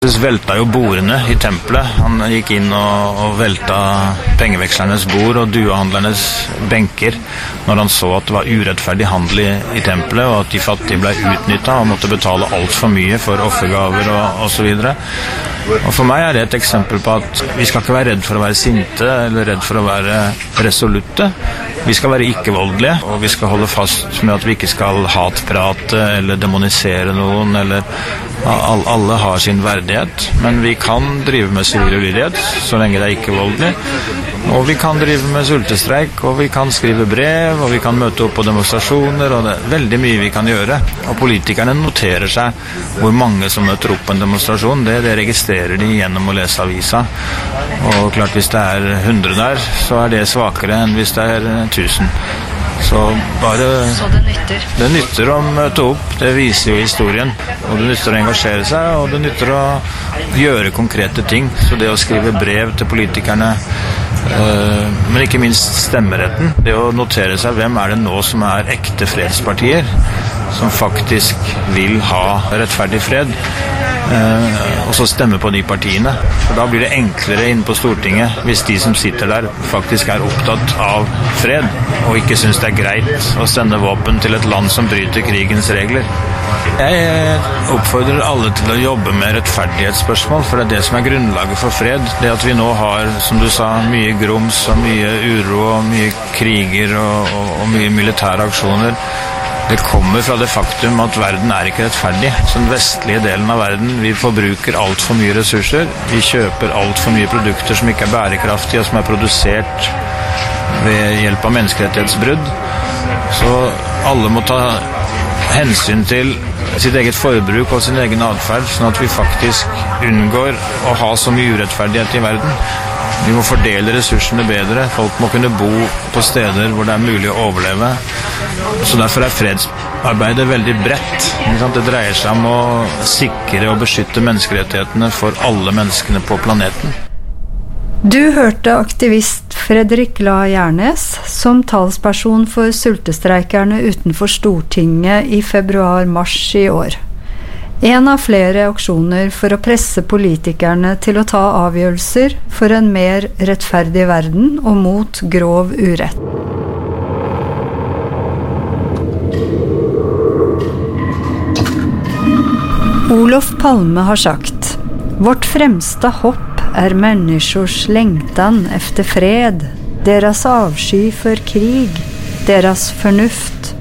Jesus velta jo bordene I tempelet. Han gikk inn og velta pengevekslernes bord og duehandlernes benker når han så at det var urettferdig handel I tempelet, og at de fattige ble utnyttet og måtte betale alt for mye for offergaver og så videre. Og for meg det et eksempel på at vi skal ikke være redd for å være sinte eller redd for å være resolutte. Vi skal være ikke-voldelige, og vi skal holde fast med at vi ikke skal hatprate eller demonisere noen, eller alle har sin verdighet, men vi kan drive med sivil ulydighet så lenge det ikke-voldelig, og vi kan drive med sultestreik, og vi kan skrive brev, og vi kan møte opp på demonstrasjoner, og det veldig mye vi kan gjøre. Og politikerne noterer seg hvor mange som møter opp på en demonstrasjon, det registrerer de gjennom å lese avisa. Og klart hvis det 100 der, så det svakere enn hvis det 1000. Så det nytter å møte opp, det viser jo historien, og det nytter å engasjere seg, og det nytter å gjøre konkrete ting. Så det å skrive brev til politikerne, men ikke minst stemmeretten, det å notere seg hvem det nå som ekte fredspartier, som faktisk vil ha rettferdig fred, og så stemme på de partiene. For da blir det enklere inne på Stortinget hvis de som sitter der faktisk opptatt av fred, og ikke synes det greit å sende våpen til et land som bryter krigens regler. Jeg oppfordrer alle til å jobbe med rettferdighetsspørsmål, for det som grunnlaget for fred. Det at vi nå har, som du sa, mye grums og mye uro og mye kriger og mye militære aksjoner, det kommer fra det faktum at verden ikke rettferdig. Så den vestlige delen av verden, vi forbruker alt for mye ressurser, vi kjøper alt for mye produkter som ikke bærekraftige og som produsert ved hjelp av menneskerettighetsbrudd. Så alle må ta hensyn til sitt eget forbruk og sin egen adferd, sånn at vi faktisk unngår å ha så mye urettferdighet I verden. Vi må fordele ressursene bedre. Folk må kunne bo på steder hvor det mulig å overleve. Så derfor fredsarbeidet veldig bredt. Det dreier seg om å sikre og beskytte menneskerettighetene for alle menneskene på planeten. Du hørte aktivist Fredrik La Gjernes som talsperson for sultestreikerne utenfor Stortinget I februar-mars I år. En av flere aksjoner for å presse politikerne til å ta avgjørelser for en mer rettferdig verden og mot grov urett. Olof Palme har sagt: "Vårt fremsta hopp människors längtan efter fred, deras avsky för krig, deras förnuft."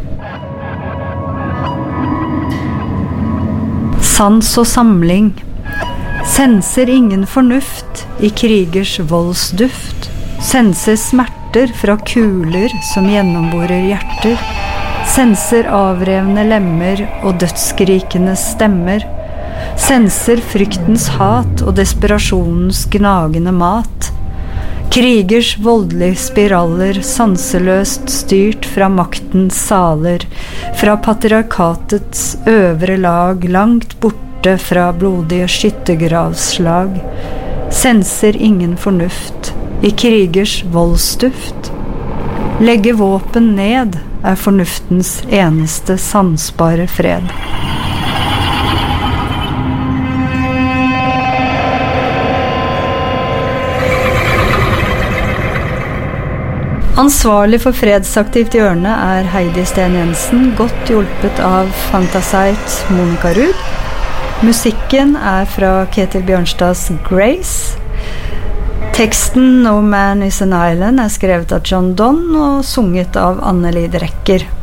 Sans og samling. Senser ingen fornuft I krigers voldsduft. Senser smerter fra kuler som gjennomborer hjerter. Senser avrevne lemmer og dødsskrikende stemmer. Senser fryktens hat og desperasjonens gnagende mat. Krigers voldelige spiraler sanseløst styrt fra maktens saler, fra patriarkatets øvre lag langt borte fra blodige skyttergravslag. Senser ingen fornuft I krigers voldsduft. Legge våpen ned fornuftens eneste sansbare fred. Ansvarlig for fredsaktivt hjørne Heidi Sten Jensen, godt hjulpet av Fantasite Monica Ruud. Musikken fra Ketil Bjørnstads Grace. Teksten No Man is an Island skrevet av John Donne og sunget av Anneli Drecker.